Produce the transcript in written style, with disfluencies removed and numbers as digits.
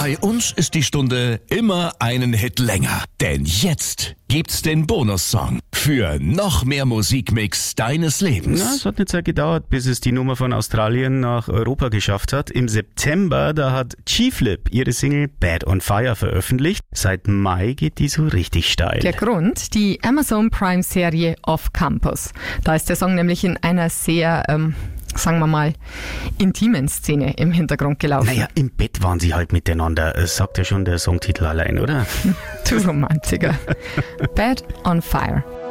Bei uns ist die Stunde immer einen Hit länger. Denn jetzt gibt's den Bonussong für noch mehr Musikmix deines Lebens. Na, es hat eine Zeit gedauert, bis es die Nummer von Australien nach Europa geschafft hat. Im September, da hat G-Flip ihre Single Bad on Fire veröffentlicht. Seit Mai geht die so richtig steil. Der Grund, die Amazon Prime Serie Off Campus. Da ist der Song nämlich in einer sehr, sagen wir mal, intimen Szene im Hintergrund gelaufen. Naja, im Bett waren sie halt miteinander. Das sagt ja schon der Songtitel allein, oder? Du Romantiker. Bad on Fire.